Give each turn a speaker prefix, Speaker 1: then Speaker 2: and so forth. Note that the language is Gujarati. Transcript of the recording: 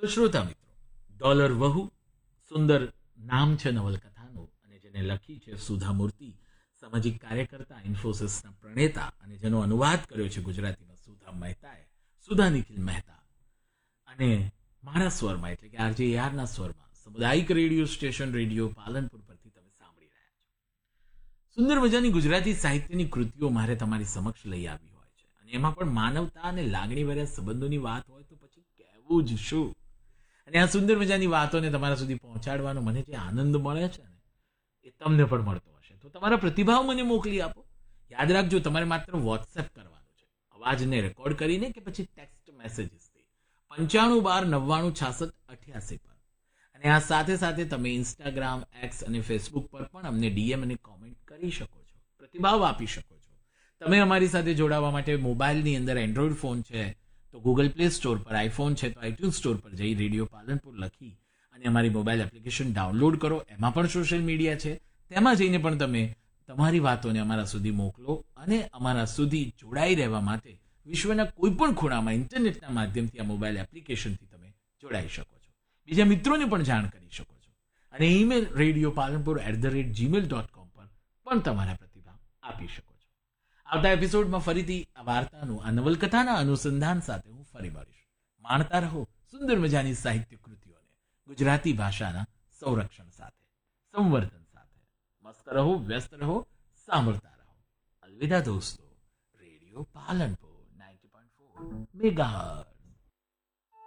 Speaker 1: તો શ્રોતા મિત્રો, ડોલર વહુ સુંદર નામ છે નવલકથાનું, અને જેને લખી છે સુધા મૂર્તિ, સામાજિક કાર્યકર્તા, ઇન્ફોસિસના પ્રણેતા, અને જેનો અનુવાદ કર્યો છે ગુજરાતીમાં સુધા મહેતાએ, સુધા નિખિલ મહેતા. અને મારા સ્વરમાં એટલે કે આરજે યારના સ્વરમાં સામુદાયિક રેડિયો સ્ટેશન રેડિયો પાલનપુર પરથી તમે સાંભળી રહ્યા છો. સુંદર મજાની ગુજરાતી સાહિત્યની કૃતિઓ મારે તમારી સમક્ષ લઈ આવી હોય છે, અને એમાં પણ માનવતા અને લાગણીભર્યા સંબંધોની વાત હોય તો પછી કહેવું જ શું. અને આ સુંદર મજાની વાતોને તમારા સુધી પહોંચાડવાનો મને જે આનંદ મળે છે ને, એ તમને પણ મળતો હશે. તો તમારા પ્રતિભાવ મને મોકલી આપો. યાદ રાખજો, તમારે માત્ર વોટ્સએપ કરવાનું છે, અવાજને રેકોર્ડ કરીને કે પછી ટેક્સ્ટ મેસેજીસથી 95 12 99 66 88 પર. અને આ સાથે સાથે તમે ઇન્સ્ટાગ્રામ, એક્સ અને ફેસબુક પર પણ અમને ડીએમ અને કોમેન્ટ કરી શકો છો, પ્રતિભાવ આપી શકો છો. તમે અમારી સાથે જોડાવા માટે મોબાઈલની અંદર એન્ડ્રોઈડ ફોન છે તો ગૂગલ પ્લે સ્ટોર પર, આઈફોન છે તો આઈટ્યુન સ્ટોર પર જઈ રેડિયો પાલનપુર લખી અને અમારી મોબાઈલ એપ્લિકેશન ડાઉનલોડ કરો. એમાં પણ સોશિયલ મીડિયા છે, તેમાં જઈને પણ તમે તમારી વાતોને અમારા સુધી મોકલો. અને અમારા સુધી જોડાઈ રહેવા માટે વિશ્વના કોઈ પણ ખૂણામાં ઇન્ટરનેટના માધ્યમથી આ મોબાઈલ એપ્લિકેશનથી તમે જોડાઈ શકો છો. બીજા મિત્રોને પણ જાણ કરી શકો છો. અને ઈમેલ radiopalanpur@gmail.com પર પણ તમારા પ્રતિભાવ આપી શકો છો. આવતા એપિસોડમાં ફરીથી આ વાર્તાનું, આ નવલકથાના અનુસંધાન સાથે હું ફરી મળીશ. માણતા રહો સુંદર મજાની સાહિત્ય કૃતિઓને, ગુજરાતી ભાષાના સંરક્ષણ સાથે, સંવર્ધન સાથે. મસ્ત રહો, વ્યસ્ત રહો, સાંભળતા રહો. અલવિદા દોસ્તો. Radio Palanpur 90.4 megahertz.